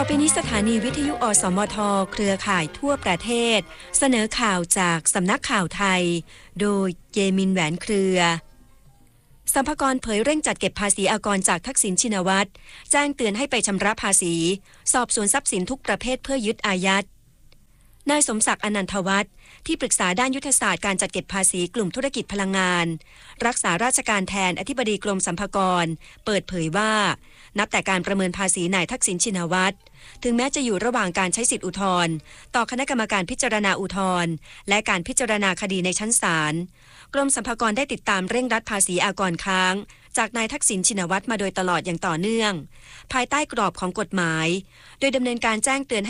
ไปนี้สถานีวิทยุอสมทเครือข่ายทั่วประเทศเสนอข่าวจากสำนักข่าวไทยโดยเยมินแหวนเครือสรรพากรเผยเร่งจัดเก็บภาษีอากรจากทักษิณชินวัตรแจ้งเตือนให้ไปชำระภาษีสอบสวนทรัพย์สินทุกประเภทเพื่อยึดอายัดนายสมศักดิ์อนันทวัฒน์ที่ปรึกษาด้านยุทธศาสตร์การจัดเก็บภาษีกลุ่มธุรกิจพลังงานรักษาราชการแทนอธิบดีกรมสรรพากรเปิดเผยว่านับแต่การประเมินภาษีนายทักษิณชินวัตรถึงแม้จะอยู่ระหว่างการใช้สิทธิอุทธรณ์ต่อคณะกรรมการพิจารณาอุทธรณ์และการพิจารณาคดีในชั้นศาลกรมสรรพากรได้ติดตามเร่งรัดภาษีอากรค้างจากนายทักษิณชินวัตรมาโดยตลอดอย่างต่อเนื่องภายใต้กรอบของกฎหมายโดยดำเนินการแจ้งเตือน